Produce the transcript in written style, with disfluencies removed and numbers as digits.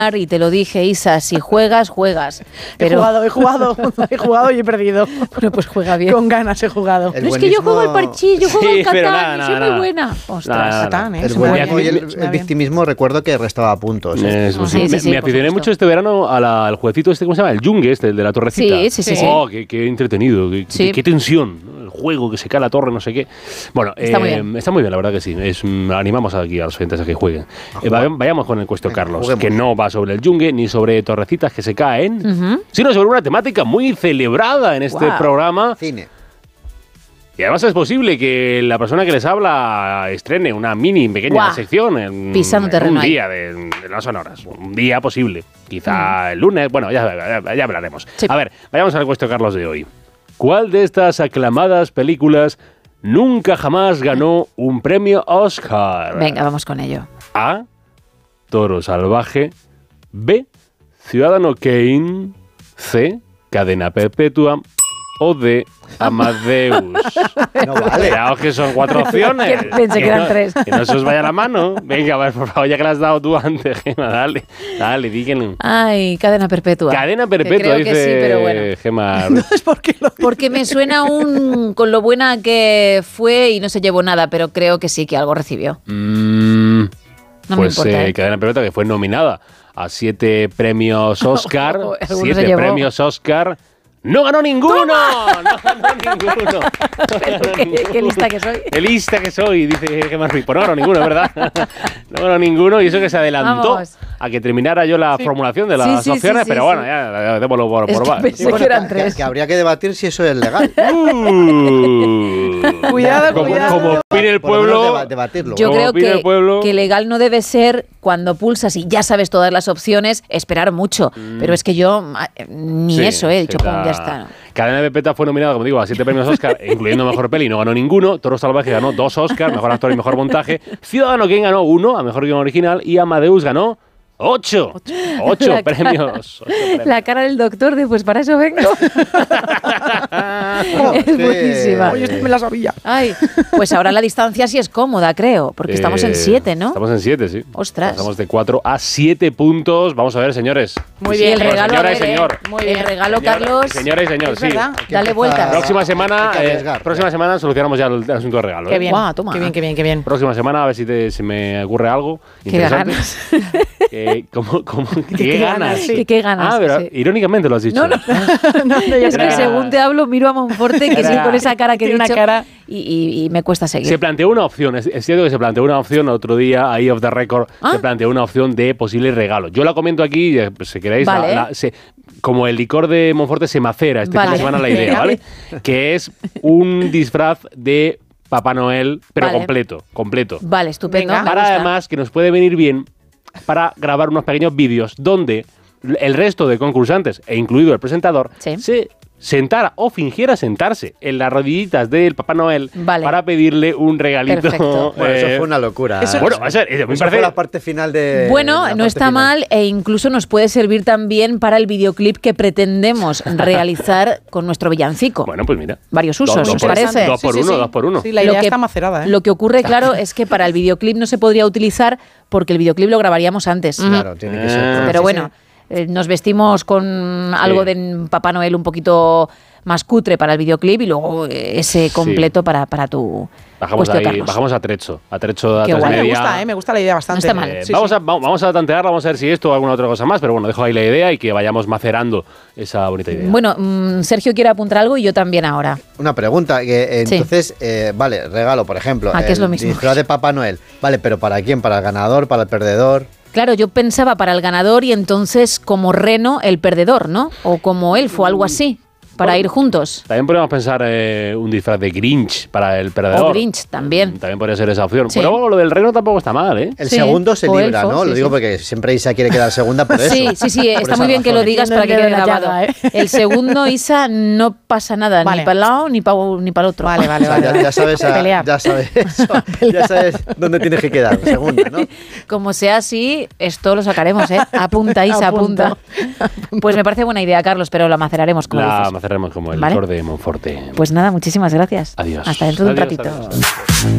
y te lo dije, Isa, si juegas, juegas. Pero... He jugado y he perdido. Bueno, pues juega bien. Con ganas he jugado. No es que yo juego al parchís, yo juego al Catán, soy muy buena. Ostras, Catán, El buenismo y el victimismo recuerdo que restaba puntos. Me aficioné mucho este verano al jueguecito este, ¿cómo se llama? El Yungue, el de la torrecita. Sí. Oh, qué entretenido, qué tensión, ¿no? El juego que se cae la torre, no sé qué. Bueno, está muy bien, la verdad que sí. Animamos aquí a los oyentes a que jueguen. Vayamos con el cuestión, Carlos, juguemos. Que no va sobre el Yungue ni sobre torrecitas que se caen, sino sobre una temática muy celebrada en este programa. Cine. Y además es posible que la persona que les habla estrene una pequeña sección en un día de las sonoras. Un día posible. Quizá el lunes. Bueno, ya hablaremos. Sí. A ver, vayamos al cuestión, Carlos, de hoy. ¿Cuál de estas aclamadas películas nunca jamás ganó un premio Oscar? Venga, vamos con ello. A. Toro Salvaje. B. Ciudadano Kane. C. Cadena Perpetua. O D. Amadeus. No vale. Cuidado que son 4 opciones. Pensé que eran 3. Que no se os vaya la mano. Venga, a ver, por favor, ya que la has dado tú antes, Gemma, dale, díganle. Ay, Cadena Perpetua. Cadena Perpetua, creo dice que sí, pero bueno. Gemma. Entonces, ¿por qué lo dices? Porque me suena con lo buena que fue y no se llevó nada, pero creo que sí, que algo recibió. No pues me importa. Cadena Perpetua, que fue nominada a 7 premios Oscar. 7 premios Oscar. ¡No ganó ninguno! ¡Toma! ¡No ganó ninguno! Qué lista que soy. ¡Qué lista que soy! Dice Gemma Ruiz. Pues no ganó ninguno, ¿verdad? No ganó ninguno y eso que se adelantó a que terminara yo la formulación de las opciones, pero bueno, ya démoslo por pensé que eran 3. Que habría que debatir si eso es legal. Cuidado. Como opine el pueblo. Debatirlo. Yo creo que legal no debe ser cuando pulsas y ya sabes todas las opciones, esperar mucho. Pero es que yo ni eso he dicho, ya está. ¿No? Cadena Perpetua fue nominada, como digo, a 7 premios Oscar, incluyendo Mejor Peli, no ganó ninguno. Toro Salvaje ganó 2 Oscars, Mejor Actor y Mejor Montaje. Ciudadano Kane ganó 1, a Mejor Guión Original, y Amadeus ganó 8 premios. La cara del doctor de, pues para eso vengo. Es buenísima. Oye, esto me la sabía. Ay, pues ahora la distancia sí es cómoda, creo, porque estamos en 7, ¿no? Estamos en 7, sí. Ostras. Estamos de 4 a 7 puntos. Vamos a ver, señores. Muy bien, el regalo. Señora y señor. Muy bien. El regalo, Carlos. Señora y señor, sí. Dale vuelta. Próxima semana solucionamos ya el asunto del regalo. Qué bien. Guau, toma. Qué bien. Próxima semana a ver si se me ocurre algo interesante. ¿Qué ganas? Sí. ¿Qué ganas? Pero irónicamente lo has dicho. No, es que según te hablo, miro a Monforte, que sí, con esa cara que he dicho, y me cuesta seguir. Se planteó una opción, es cierto que se planteó una opción otro día, ahí off the record, se planteó una opción de posible regalo. Yo la comento aquí, pues, si queréis, como el licor de Monforte se macera fin de semana la idea, ¿vale? Que es un disfraz de Papá Noel, pero completo. Vale, estupendo. Para además que nos puede venir bien para grabar unos pequeños vídeos donde el resto de concursantes, e incluido el presentador, se sentara o fingiera sentarse en las rodillitas del Papá Noel para pedirle un regalito. Perfecto. Bueno, eso fue una locura. Eso fue la parte final de... Bueno, no está mal e incluso nos puede servir también para el videoclip que pretendemos realizar con nuestro villancico. Bueno, pues mira. Varios usos, ¿os parece? 2 por 1. Sí, la idea está macerada. Lo que ocurre, claro, es que para el videoclip no se podría utilizar porque el videoclip lo grabaríamos antes. Claro, tiene que ser. Pero bueno... Nos vestimos con algo de Papá Noel un poquito más cutre para el videoclip y luego ese completo para tu cuestión, Carlos. Bajamos a Trecho a 3 media. Me gusta la idea bastante. No está mal. Vamos a tantearla, vamos a ver si esto o alguna otra cosa más, pero bueno, dejo ahí la idea y que vayamos macerando esa bonita idea. Bueno, Sergio quiere apuntar algo y yo también ahora. Una pregunta, entonces, vale, regalo, por ejemplo, que es lo mismo. Disfraz de Papá Noel, vale, pero ¿para quién? ¿Para el ganador? ¿Para el perdedor? Claro, yo pensaba para el ganador y entonces como Reno el perdedor, ¿no? O como Elfo, algo así, para ir juntos. También podríamos pensar un disfraz de Grinch para el perdedor. O Grinch, también. También podría ser esa opción. Sí. Pero lo del Reno tampoco está mal, ¿eh? El segundo se libra, ¿no? Lo digo porque siempre Isa quiere quedar segunda por eso. Sí, está muy bien que lo digas para que quede grabado. El segundo, Isa, no pasa nada, ni para el lado ni para el otro. Vale. Ya sabes eso. Ya sabes dónde tienes que quedar, segunda, ¿no? Como sea así, esto lo sacaremos, ¿eh? Apunta, Isa, apunta. Pues me parece buena idea, Carlos, pero la maceraremos como dices. La maceraremos como el licor de Monforte. Pues nada, muchísimas gracias. Adiós. Hasta dentro de un ratito. Adiós.